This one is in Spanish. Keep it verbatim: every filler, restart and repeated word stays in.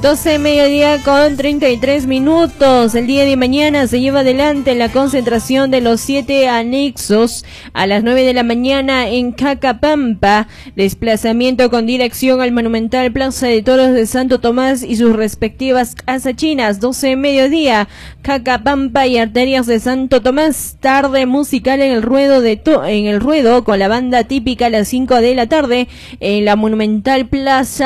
doce de mediodía con treinta y tres minutos. El día de mañana se lleva adelante la concentración de los siete anexos a las nueve de la mañana en Cacapampa. Desplazamiento con dirección al monumental Plaza de Toros de Santo Tomás y sus respectivas casas chinas. doce de mediodía, Cacapampa y arterias de Santo Tomás. Tarde musical en el ruedo de to en el ruedo con la banda típica a las cinco de la tarde en la monumental Plaza